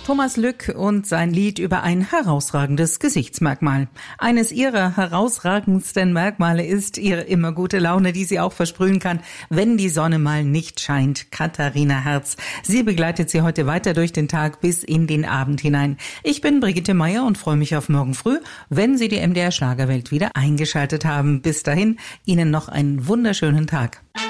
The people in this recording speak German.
Thomas Lück und sein Lied über ein herausragendes Gesichtsmerkmal. Eines ihrer herausragendsten Merkmale ist ihre immer gute Laune, die sie auch versprühen kann, wenn die Sonne mal nicht scheint. Katharina Herz. Sie begleitet sie heute weiter durch den Tag bis in den Abend hinein. Ich bin Brigitte Meier und freue mich auf morgen früh, wenn Sie die MDR Schlagerwelt wieder eingeschaltet haben. Bis dahin, Ihnen noch einen wunderschönen Tag.